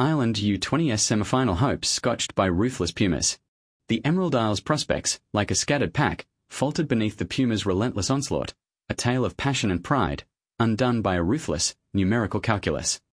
Ireland U20S semi-final hopes scotched by ruthless Pumas. The Emerald Isles prospects, like a scattered pack, faltered beneath the Pumas' relentless onslaught, a tale of passion and pride, undone by a ruthless, numerical calculus.